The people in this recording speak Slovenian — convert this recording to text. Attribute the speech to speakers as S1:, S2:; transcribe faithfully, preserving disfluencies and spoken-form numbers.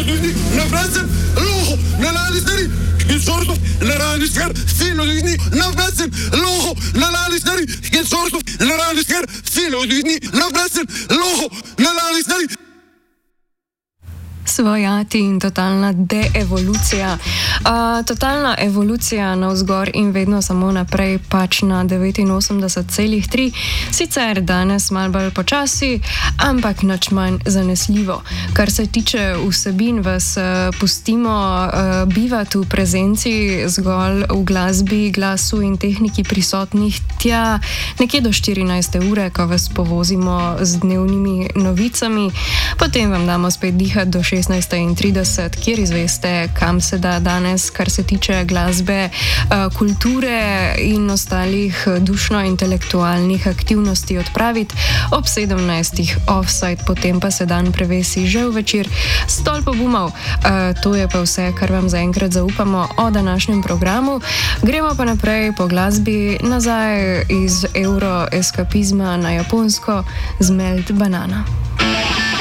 S1: Silodini, Navrasen, Loho, Nalalisari, Kinsorso, Naraliskar, Silodini, Navrasen, Loho, Nalalisari, Kinsorso, Naraliskar, Silodini, Navrasen, Loho, Nalalisari.
S2: Svojati in totalna deevolucija. Uh, totalna evolucija navzgor in vedno samo naprej, pač na devetinosemdeset celih tri, sicer danes malo bolj počasi, ampak nič manj zanesljivo. Kar se tiče vsebin, vas uh, pustimo uh, bivati v prezenci zgolj v glasbi, glasu in tehniki prisotnih tja nekje do štirinajste ure, ko vas povozimo z dnevnimi novicami, potem vam damo spet dihati do šestnajste in trideset, kjer izveste, kam se da danes, kar se tiče glasbe, kulture in ostalih dušno-intelektualnih aktivnosti odpraviti. Ob sedemnajstih offside, potem pa se dan prevesi že v večer stolp obumov. To je pa vse, kar vam zaenkrat zaupamo o današnjem programu. Gremo pa naprej po glasbi, nazaj iz euroeskapizma na japonsko z Melt Banana.